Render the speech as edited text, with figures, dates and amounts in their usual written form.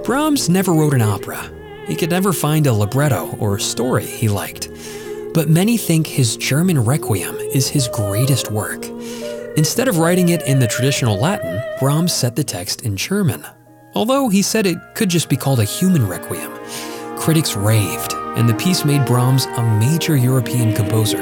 Brahms never wrote an opera. He could never find a libretto or story he liked. But many think his German Requiem is his greatest work. Instead of writing it in the traditional Latin, Brahms set the text in German. Although he said it could just be called a human requiem, critics raved, and the piece made Brahms a major European composer.